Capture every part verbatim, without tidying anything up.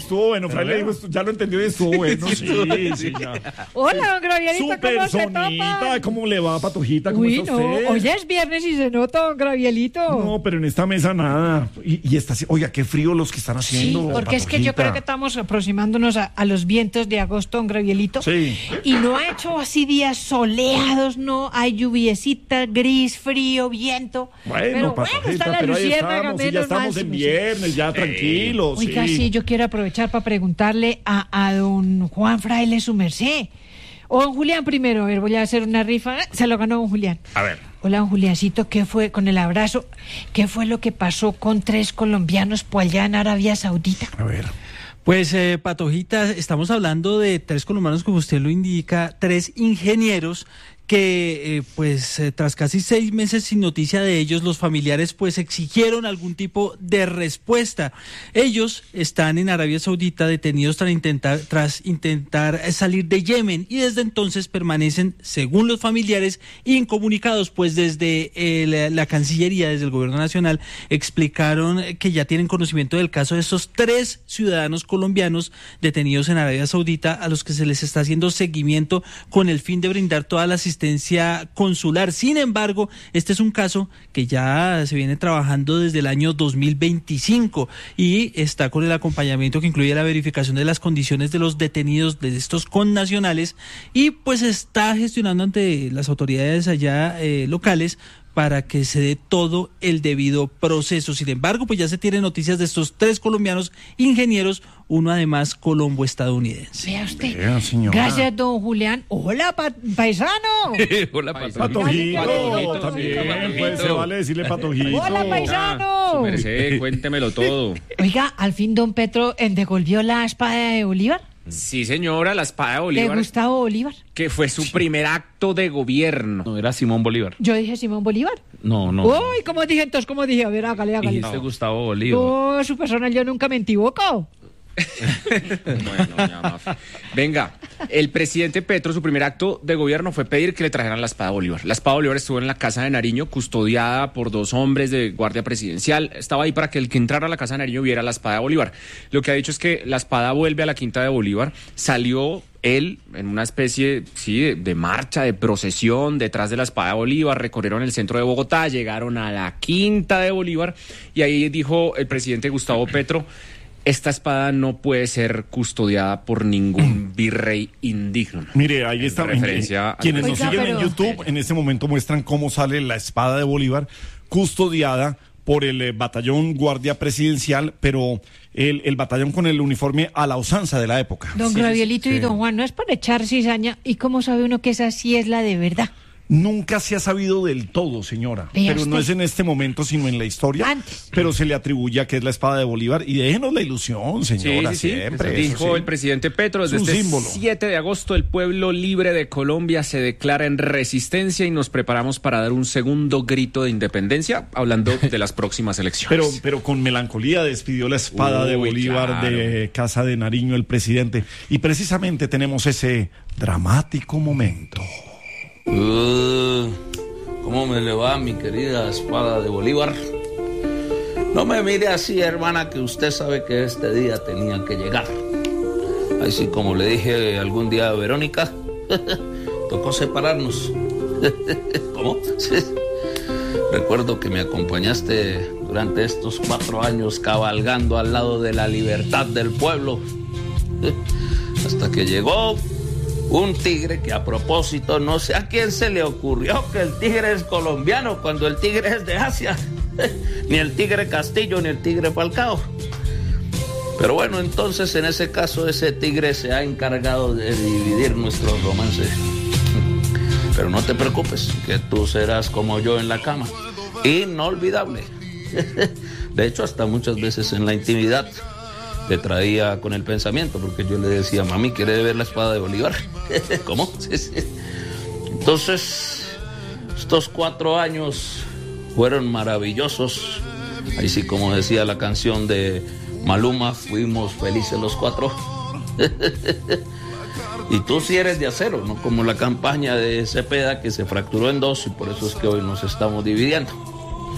estuvo bueno, Fray le dijo, ya lo entendió y estuvo bueno. Sí, sí, ya. Hola, don Gravielito, ¿cómo Super se sonita, topa? ¿cómo le va, Patojita? ¿Cómo Uy, está no, usted? hoy es viernes y se nota, don Gravielito. No, pero en esta mesa nada. Y, y está, oiga, qué frío los que están Sí, haciendo. porque es que yo creo que estamos aproximándonos a, a los vientos de agosto, don Gravielito. Sí. Y no ha hecho así días soleados, no, hay lluviecita, gris, frío, viento. Bueno, pero Patojita, bueno, está la pero ahí luciérnaga, estamos, y ya menos estamos mal, en sí. viernes, ya tranquilos. Oiga, sí. sí, yo quiero aprovechar para preguntarle a, a don Juan Fraile su merced. O don Julián primero, a ver, voy a hacer una rifa. Se lo ganó don Julián. A ver. Hola, don Juliancito, ¿qué fue con el abrazo? ¿Qué fue lo que pasó con tres colombianos por allá en Arabia Saudita? A ver. Pues, eh, Patojita, estamos hablando de tres colombianos, como usted lo indica, tres ingenieros que, eh, pues, eh, tras casi seis meses sin noticia de ellos, los familiares, pues, exigieron algún tipo de respuesta. Ellos están en Arabia Saudita detenidos tras intentar, tras intentar salir de Yemen y desde entonces permanecen, según los familiares, incomunicados, pues desde el, la Cancillería, desde el Gobierno Nacional, explicaron que ya tienen conocimiento del caso de estos tres ciudadanos colombianos detenidos en Arabia Saudita, a los que se les está haciendo seguimiento con el fin de brindar toda la asistencia consular. Sin embargo, este es un caso que ya se viene trabajando desde el año dos mil veinticinco y está con el acompañamiento que incluye la verificación de las condiciones de los detenidos de estos connacionales y pues está gestionando ante las autoridades allá eh, locales para que se dé todo el debido proceso. Sin embargo, pues ya se tienen noticias de estos tres colombianos ingenieros, uno además colombo-estadounidense. Vea usted. Vea, señora. Gracias, don Julián. Hola, pa- paisano. Hola, Patojito. Patojito, Patojito, también, Patojito. pues, se vale decirle Patojito. Hola, paisano. Su merced, cuéntemelo todo. Oiga, al fin don Petro eh, devolvió la espada de Bolívar, Sí, señora, la espada de de Bolívar, Gustavo Bolívar. que fue su primer acto de gobierno. No, era Simón Bolívar. Yo dije Simón Bolívar. No, no. Uy, ¿cómo dije entonces? ¿Cómo dije? A ver, hágale, hágale. Dijiste Gustavo Bolívar. No, su persona, yo nunca me equivoco. Bueno, ya, Mafe. Venga, el presidente Petro, su primer acto de gobierno fue pedir que le trajeran la espada Bolívar. La espada Bolívar estuvo en la casa de Nariño, custodiada por dos hombres de guardia presidencial. Estaba ahí para que el que entrara a la casa de Nariño viera la espada Bolívar. Lo que ha dicho es que la espada vuelve a la quinta de Bolívar. Salió él en una especie, sí, de, de marcha, de procesión detrás de la espada de Bolívar, recorrieron el centro de Bogotá, llegaron a la quinta de Bolívar y ahí dijo el presidente Gustavo Petro: esta espada no puede ser custodiada por ningún virrey indigno. Mire, ahí En está. referencia a- Quienes nos Oiga, siguen pero- en YouTube, en este momento muestran cómo sale la espada de Bolívar custodiada por el eh, batallón guardia presidencial, pero el, el batallón con el uniforme a la usanza de la época. Don Sí, Gravielito sí. y don Juan, no es para echar cizaña. ¿Y cómo sabe uno que esa sí es la de verdad? Nunca se ha sabido del todo, señora, Vea pero no usted. es en este momento, sino en la historia. Antes. Pero se le atribuye a que es la espada de Bolívar y déjenos la ilusión, señora, Sí, sí, sí. siempre. Dijo eso sí. el presidente Petro: desde Es un este símbolo. siete de agosto el pueblo libre de Colombia se declara en resistencia y nos preparamos para dar un segundo grito de independencia, hablando de las próximas elecciones. Pero, pero con melancolía despidió la espada de Uy, Bolívar claro. de Casa de Nariño el presidente. Y precisamente tenemos ese dramático momento. Uh, ¿Cómo me le va, mi querida espada de Bolívar? No me mire así, hermana, que usted sabe que este día tenía que llegar. Así como le dije algún día a Verónica, tocó separarnos. ¿Cómo? Sí. Recuerdo que me acompañaste durante estos cuatro años cabalgando al lado de la libertad del pueblo. Hasta que llegó un tigre que, a propósito, no sé a quién se le ocurrió que el tigre es colombiano cuando el tigre es de Asia. Ni el tigre Castillo ni el tigre Falcao. Pero bueno, entonces en ese caso ese tigre se ha encargado de dividir nuestro romance. Pero no te preocupes, que tú serás como yo en la cama. Inolvidable. De hecho, hasta muchas veces en la intimidad te traía con el pensamiento, porque yo le decía: mami, ¿quiere ver la espada de Bolívar? ¿Cómo? Sí, sí. Entonces, estos cuatro años fueron maravillosos. Ahí sí, como decía la canción de Maluma, fuimos felices los cuatro. Y tú sí eres de acero, no como la campaña de Cepeda, que se fracturó en dos y por eso es que hoy nos estamos dividiendo.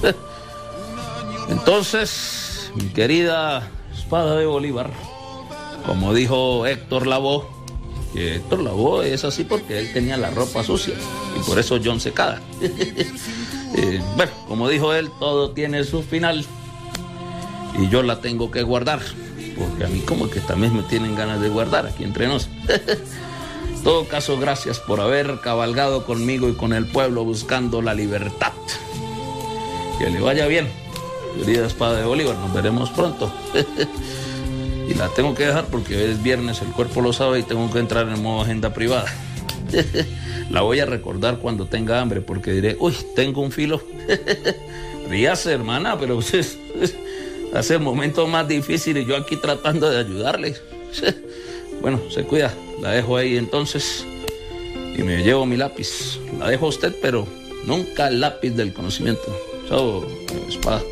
Entonces, mi querida espada de Bolívar, Como dijo Héctor Lavoe, que Héctor Lavoe es así porque él tenía la ropa sucia y por eso John Secada. eh, bueno, como dijo él, todo tiene su final y yo la tengo que guardar, porque a mí como que también me tienen ganas de guardar aquí entre nos. En todo caso, gracias por haber cabalgado conmigo y con el pueblo buscando la libertad. Que le vaya bien, querida espada de Bolívar, nos veremos pronto. Y la tengo que dejar porque es viernes, el cuerpo lo sabe y tengo que entrar en modo agenda privada. La voy a recordar cuando tenga hambre porque diré, uy, tengo un filo. Ríase, hermana, pero es, es, hace el momento más difícil y yo aquí tratando de ayudarle. Bueno, se cuida, la dejo ahí entonces y me llevo mi lápiz. La dejo a usted, pero nunca el lápiz del conocimiento. Chao, espada.